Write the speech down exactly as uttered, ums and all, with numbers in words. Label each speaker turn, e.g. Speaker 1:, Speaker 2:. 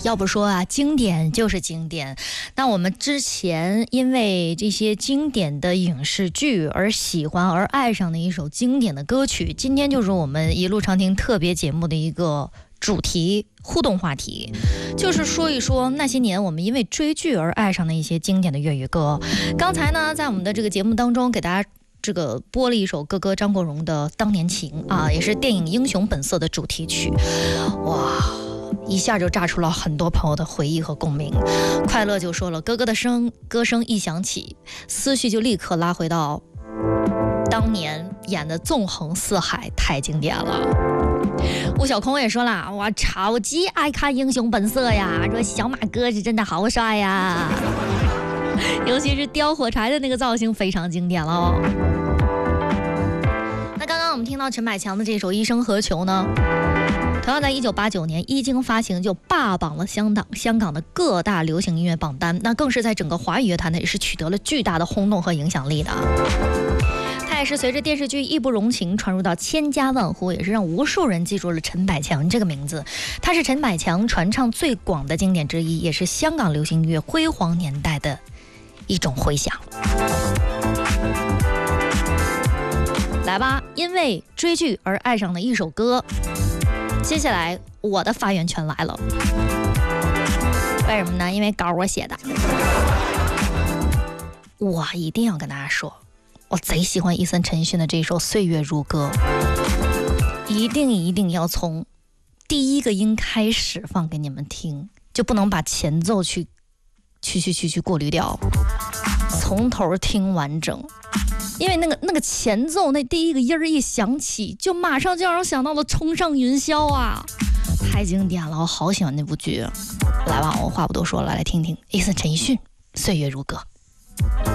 Speaker 1: 要不说啊，经典就是经典。那我们之前因为这些经典的影视剧而喜欢而爱上的一首经典的歌曲，今天就是我们一路畅听特别节目的一个主题互动话题，就是说一说那些年我们因为追剧而爱上的一些经典的粤语歌。刚才呢，在我们的这个节目当中给大家这个播了一首哥哥张国荣的《当年情》啊，也是电影《英雄本色》的主题曲。哇，一下就炸出了很多朋友的回忆和共鸣。快乐就说了，哥哥的声歌声一响起，思绪就立刻拉回到当年演的《纵横四海》，太经典了。吴小空也说了，我超级爱看《英雄本色》呀，说小马哥是真的好帅呀，尤其是叼火柴的那个造型非常经典了哦。那刚刚我们听到陈百强的这首《一生何求》呢，同样在一九八九年一经发行就霸榜了香港香港的各大流行音乐榜单，那更是在整个华语乐坛呢也是取得了巨大的轰动和影响力的。它也是随着电视剧《义不容情》传入到千家万户，也是让无数人记住了陈百强这个名字。它是陈百强传唱最广的经典之一，也是香港流行音乐辉煌年代的一种回响。来吧，因为追剧而爱上的一首歌，接下来我的发言权来了。为什么呢？因为稿我写的。我一定要跟大家说，我贼喜欢伊森陈奕迅的这首《岁月如歌》，一定一定要从第一个音开始放给你们听，就不能把前奏去去去去去过滤掉，从头听完整。因为那个那个前奏那第一个音儿一响起，就马上就让人想到了冲上云霄啊，太经典了，我好喜欢那部剧。来吧，我话不多说了，来听听伊森陈奕迅《岁月如歌》。